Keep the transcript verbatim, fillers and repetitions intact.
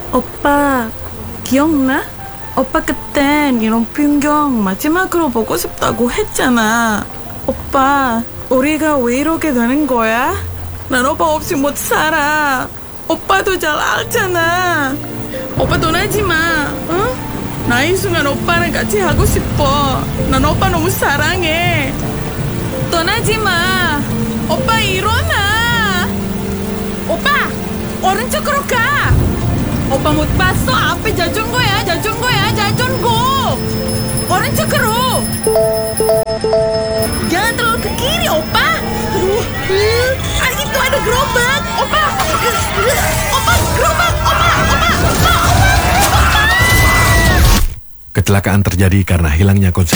오빠, 기억나? 오빠 그땐 이런 풍경 마지막으로 보고 싶다고 했잖아. 오빠, 우리가 왜 이렇게 되는 거야? 난 오빠 없이 못 살아. 오빠도 잘 알잖아. 오빠 떠나지 마, 응? 나 이 순간 오빠랑 같이 하고 싶어. 난 오빠 너무 사랑해. 떠나지 마. 오빠 일어나. 오빠, 오른쪽으로 가. 오빠 못 봤어? 앞에 자전거야, 자전거야, 자전거. 오른쪽으로. Jangan terlalu ke kiri, opa. Aduh, ah, itu ada gerobak, opa. Opa, gerobak, opa, opa, opa, opa. Kecelakaan terjadi karena hilangnya konsentrasi